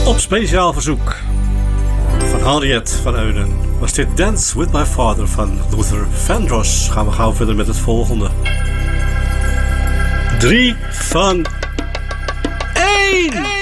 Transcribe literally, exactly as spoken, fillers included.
Op speciaal verzoek van Henriette van Eunen was dit Dance With My Father van Luther Vandross. Gaan we gauw verder met het volgende. Drie van één!